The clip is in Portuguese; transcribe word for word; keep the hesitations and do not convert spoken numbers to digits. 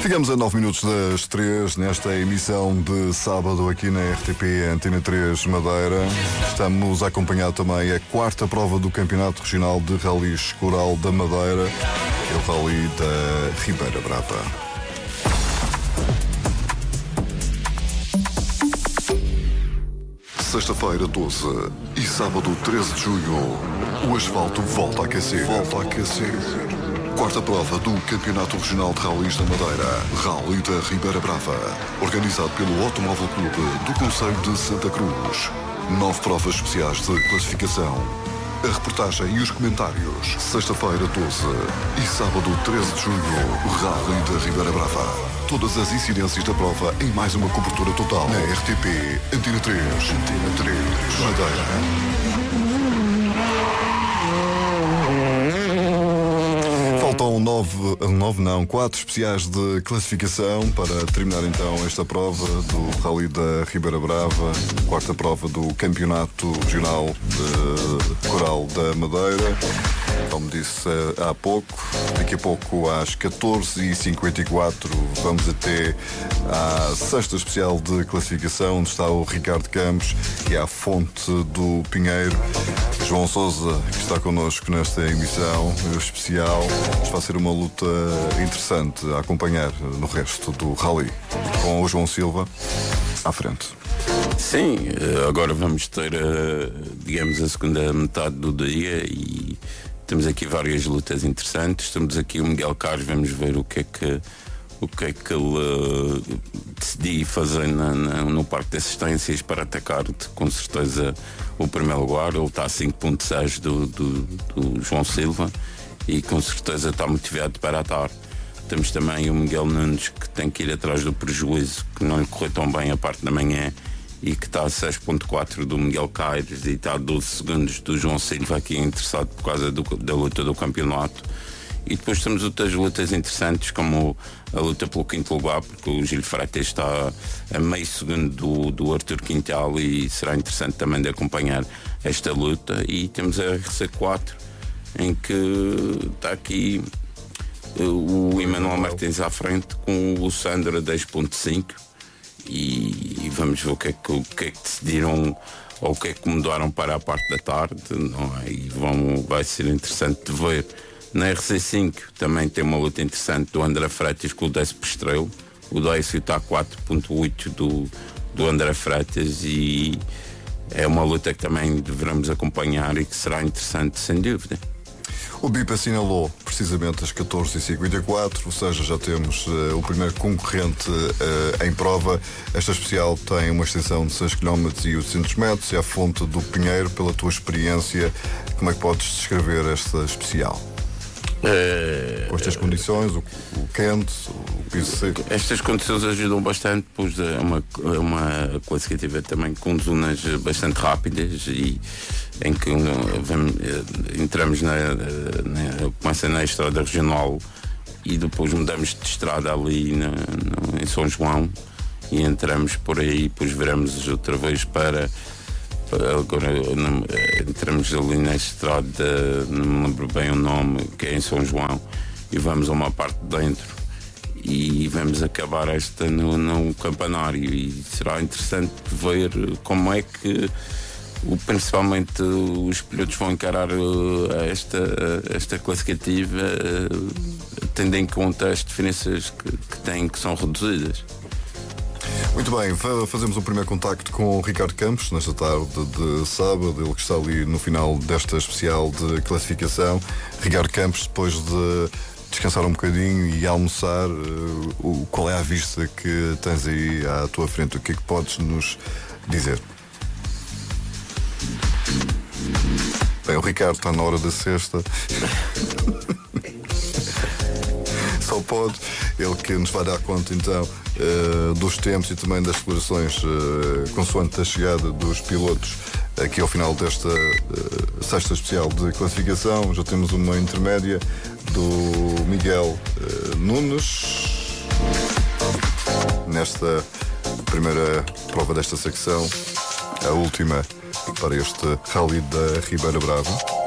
Ficamos a nove minutos das três nesta emissão de sábado aqui na R T P Antena três Madeira. Estamos a acompanhar também a quarta prova do Campeonato Regional de Rallys Coral da Madeira, que é o Rally da Ribeira Brava. Sexta-feira, doze e sábado, treze de junho, o asfalto volta a aquecer. Volta a aquecer. Quarta prova do Campeonato Regional de Rallys da Madeira, Rally da Ribeira Brava, organizado pelo Automóvel Clube do Concelho de Santa Cruz. Nove provas especiais de classificação. A reportagem e os comentários. Sexta-feira, doze e sábado, treze de junho, Rally da Ribeira Brava. Todas as incidências da prova em mais uma cobertura total na R T P Antena três. Antena três Madeira. Faltam nove, nove não, quatro especiais de classificação para terminar então esta prova do Rally da Ribeira Brava, quarta prova do Campeonato Regional de Coral da Madeira. Como disse há pouco, daqui a pouco às catorze e cinquenta e quatro vamos até à sexta especial de classificação, onde está o Ricardo Campos e à Fonte do Pinheiro. João Sousa, que está connosco nesta emissão especial. Isto vai ser uma luta interessante a acompanhar no resto do Rally, com o João Silva à frente. Sim, agora vamos ter, digamos, a segunda metade do dia e temos aqui várias lutas interessantes. Temos aqui o Miguel Carlos, vamos ver o que é que, o que, é que ele uh, decidiu fazer na, na, no Parque de Assistências para atacar, com certeza, o primeiro lugar. Ele está a cinco ponto seis do, do, do João Silva e com certeza está motivado para atar. Temos também o Miguel Nunes, que tem que ir atrás do prejuízo, que não lhe correu tão bem a parte da manhã, e que está a seis ponto quatro do Miguel Caires e está a doze segundos do João Silva, aqui interessado por causa do, da luta do campeonato. E depois temos outras lutas interessantes, como a luta pelo quinto lugar, porque o Gil Freitas está a meio segundo do, do Arthur Quintal e será interessante também de acompanhar esta luta. E temos a R C quatro, em que está aqui o Emanuel Martins à frente com o Sandro a dez ponto cinco. E, e vamos ver o que, é que, o que é que decidiram ou o que é que mudaram para a parte da tarde, não é? E vão, vai ser interessante de ver. Na R C cinco também tem uma luta interessante do André Freitas com o Décio Pestrelo. O Décio está a quatro ponto oito do, do André Freitas e é uma luta que também deveremos acompanhar e que será interessante, sem dúvida. O B I P assinalou precisamente às catorze e cinquenta e quatro, ou seja, já temos uh, o primeiro concorrente uh, em prova. Esta especial tem uma extensão de seis quilómetros e oitocentos metros, é a Fonte do Pinheiro. Pela tua experiência, como é que podes descrever esta especial? É, com estas condições, o, o quente, o piso seco. Estas condições ajudam bastante, pois é uma, uma classificativa também com zonas bastante rápidas e em que vamos, entramos na, na, começa na estrada regional e depois mudamos de estrada ali na, na, em São João e entramos por aí, depois viramos outra vez para agora entramos ali na estrada, não me lembro bem o nome, que é em São João, e vamos a uma parte de dentro e vamos acabar esta no, no campanário e será interessante ver como é que o, principalmente os pilotos vão encarar esta, esta classificativa, tendo em conta as diferenças que, que têm, que são reduzidas. Muito bem, fazemos o primeiro contacto com o Ricardo Campos nesta tarde de sábado, ele que está ali no final desta especial de classificação. Ricardo Campos, depois de descansar um bocadinho e almoçar, uh, qual é a vista que tens aí à tua frente? O que é que podes nos dizer? Bem, o Ricardo está na hora da sexta. Só pode, ele que nos vai dar conta então uh, dos tempos e também das declarações uh, consoante a chegada dos pilotos aqui ao final desta uh, sexta especial de classificação. Já temos uma intermédia do Miguel uh, Nunes nesta primeira prova desta secção, a última para este Rally da Ribeira Brava.